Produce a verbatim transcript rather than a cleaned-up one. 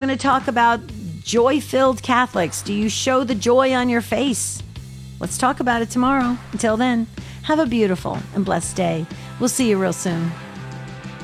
to talk about joy-filled Catholics. Do you show the joy on your face? Let's talk about it tomorrow. Until then, have a beautiful and blessed day. We'll see you real soon.